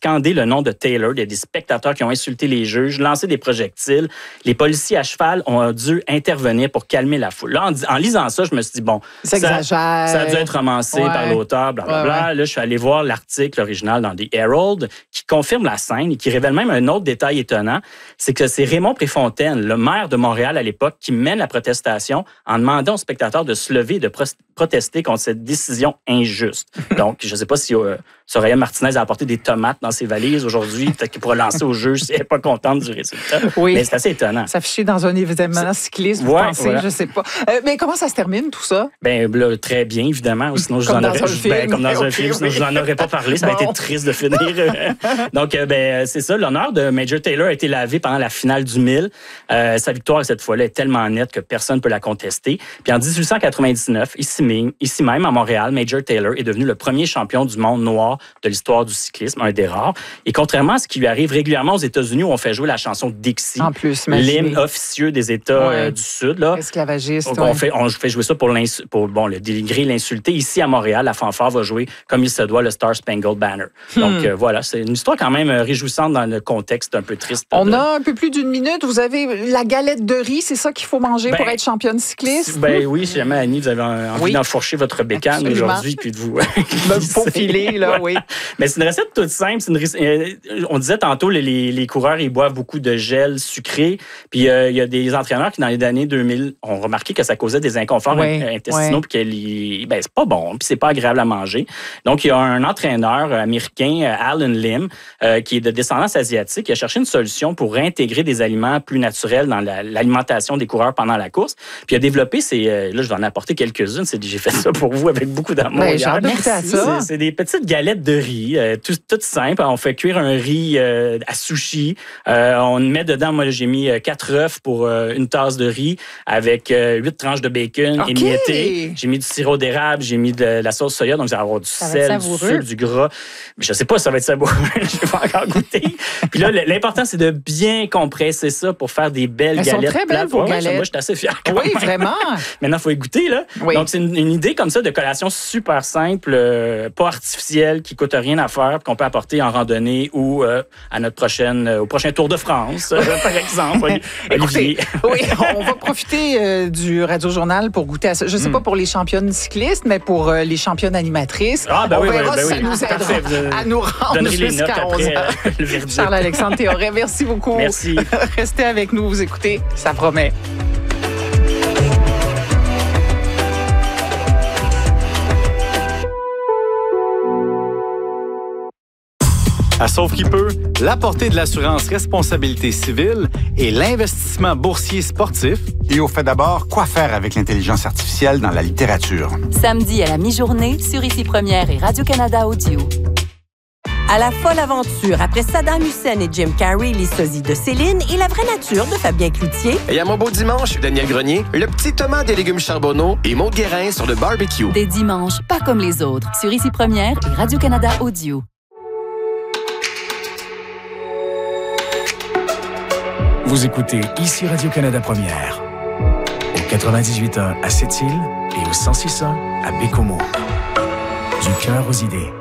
scandé le nom de Taylor. Il y a des spectateurs qui ont insulté les juges, lancé des projectiles. Les policiers à cheval ont dû intervenir pour calmer la foule. Là, en lisant ça, je me suis dit, bon, ça a dû être romancé par l'auteur, blablabla. Ouais. Là, je suis allé voir l'article original dans The Herald qui confirme la scène et qui révèle même un autre détail étonnant, c'est que c'est Raymond Préfontaine, le maire de Montréal à l'époque, qui mène la protestation en demandant aux spectateurs de se lever et de protester contre cette décision injuste. Donc, je ne sais pas si Soraya Martinez a apporté des tomates dans ses valises aujourd'hui, peut-être qu'il pourra lancer au juge si elle n'est pas contente du résultat. Oui. Mais c'est assez étonnant. S'afficher dans un événement cycliste, vous pensez, voilà. Je ne sais pas. Mais comment ça se termine, tout ça? Bien, là, très bien, évidemment. Sinon, je comme dans un film, sinon je n'en aurais pas parlé. Ça a été triste de finir. Donc, c'est ça. L'honneur de Major Taylor a été lavé pendant la finale du 1000. Sa victoire, cette fois-là, est tellement nette que personne ne peut la contester. Puis en 1899, ici même, à Montréal, Major Taylor est devenu le premier champion du monde noir de l'histoire du cyclisme, un des rares. Et contrairement à ce qui lui arrive régulièrement aux États-unis, où on fait jouer la chanson Dixie, en plus, l'hymne officieux des États du Sud. Là, esclavagiste. On fait jouer ça pour le dénigrer, l'insulter. Ici, à Montréal, la fanfare va jouer, comme il se doit, le Star Spangled Banner. Donc, voilà, c'est une histoire quand même réjouissante dans le contexte un peu triste. On a un peu plus d'une minute. Vous avez la galette de riz, c'est ça qu'il faut manger pour être championne cycliste? Oui, si jamais, Annie, vous avez envie d'enfourcher votre bécane aujourd'hui, puis de vous... faufiler, là, oui. Mais c'est une recette toute simple. On disait tantôt, les coureurs, ils boivent beaucoup de gel sucré. Puis il y a des entraîneurs qui, dans les années 2000, ont remarqué que ça causait des inconforts intestinaux, puis que c'est pas bon, puis c'est pas agréable à manger. Donc, il y a un entraîneur américain, Alan Lim, qui est de descendance asiatique, qui a cherché une solution pour réintégrer des aliments plus naturels dans l'alimentation des coureurs pendant la course. Puis il a développé là, je vais en apporter quelques-unes. J'ai fait ça pour vous avec beaucoup d'amour. C'est des petites galettes de riz, toutes simples. On fait cuire un riz à sushi. On met dedans, moi, j'ai mis 4 œufs pour une tasse de riz avec 8 tranches de bacon émiettées. J'ai mis du sirop d'érable, j'ai mis de la sauce soya, donc ça va avoir du sel, du sucre, du gras. Mais je sais pas si ça va être savoureux. Je vais pas encore goûter. Puis là, l'important, c'est de bien compresser ça pour faire des belles galettes. Elles sont très belles, vos galettes. Moi, je suis assez fier. Oui, vraiment. Maintenant, il faut y goûter, là. Oui. Donc, c'est une idée comme ça de collation super simple, pas artificielle, qui coûte rien à faire, qu'on peut apporter en randonnée ou à au prochain Tour de France, par exemple. Écoutez, on va profiter du Radio-Journal pour goûter à ça. Je ne sais pas pour les championnes cyclistes, mais pour les championnes animatrices. On verra si ça nous aidera à nous rendre jusqu'à 11h. Charles-Alexandre Théoret, merci beaucoup. Merci. Restez avec nous, vous écoutez, ça promet. À Sauve qui peut, la portée de l'assurance responsabilité civile et l'investissement boursier sportif. Et au fait d'abord, quoi faire avec l'intelligence artificielle dans la littérature? Samedi à la mi-journée sur Ici Première et Radio-Canada Audio. À la folle aventure, après Saddam Hussein et Jim Carrey, les sosies de Céline et la vraie nature de Fabien Cloutier. Et à mon beau dimanche, Daniel Grenier, le petit Thomas des légumes charbonneaux et Maud Guérin sur le barbecue. Des dimanches pas comme les autres, sur Ici Première et Radio-Canada Audio. Vous écoutez Ici Radio-Canada Première, au 98.1 à Sept-Îles et au 106.1 à Bécomo. Du cœur aux idées.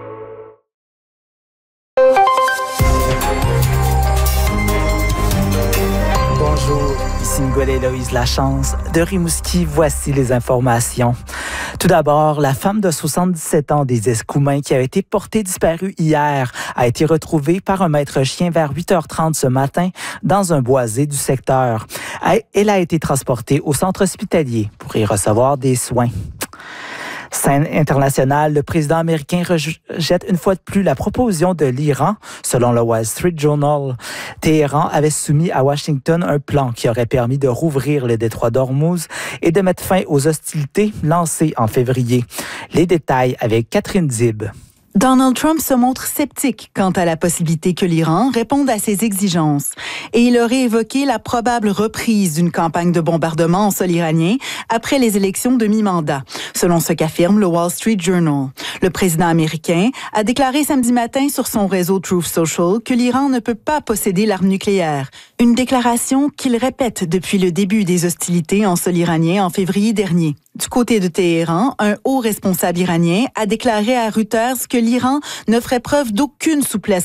Bonjour, ici Ngolé-Héloïse Lachance de Rimouski. Voici les informations. Tout d'abord, la femme de 77 ans des Escoumins qui a été portée disparue hier a été retrouvée par un maître chien vers 8h30 ce matin dans un boisé du secteur. Elle a été transportée au centre hospitalier pour y recevoir des soins. Scène internationale, le président américain rejette une fois de plus la proposition de l'Iran. Selon le Wall Street Journal, Téhéran avait soumis à Washington un plan qui aurait permis de rouvrir le détroit d'Ormuz et de mettre fin aux hostilités lancées en février. Les détails avec Catherine Dib. Donald Trump se montre sceptique quant à la possibilité que l'Iran réponde à ses exigences. Et il aurait évoqué la probable reprise d'une campagne de bombardement en sol iranien après les élections de mi-mandat, selon ce qu'affirme le Wall Street Journal. Le président américain a déclaré samedi matin sur son réseau Truth Social que l'Iran ne peut pas posséder l'arme nucléaire. Une déclaration qu'il répète depuis le début des hostilités en sol iranien en février dernier. Du côté de Téhéran, un haut responsable iranien a déclaré à Reuters que l'Iran ne ferait preuve d'aucune souplesse